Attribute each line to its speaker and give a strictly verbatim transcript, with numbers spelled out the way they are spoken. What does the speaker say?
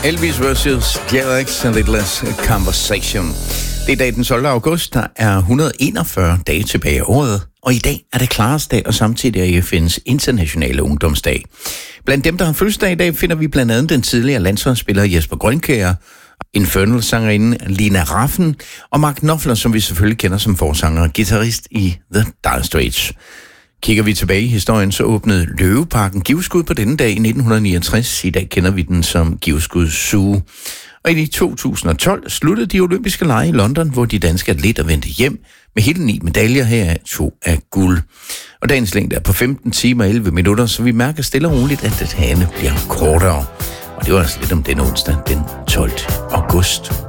Speaker 1: Elvis versus Jerax and Littlest Conversation. Det er dag den tolvte august, der er et hundrede og enogfyrre dage tilbage af året, og i dag er det Klaresdag, og samtidig er F N's internationale ungdomsdag. Blandt dem, der har fødselsdag i dag, finder vi blandt andet den tidligere landsholdsspiller Jesper Grønkjær, Infernal-sangerinde Lina Raffen og Mark Knopfler, som vi selvfølgelig kender som forsanger og guitarist i The Dire Straits. Kigger vi tilbage i historien, så åbnede Løveparken Givskud på denne dag i nitten niogtres. I dag kender vi den som Givskud Zoo. Og i to tusind og tolv sluttede de olympiske lege i London, hvor de danske atleter vendte hjem med hele ni medaljer, heraf to af guld. Og dagens længde er på femten timer og elleve minutter, så vi mærker stille og roligt, at det hane bliver kortere. Og det var altså lidt om den onsdag, den tolvte august.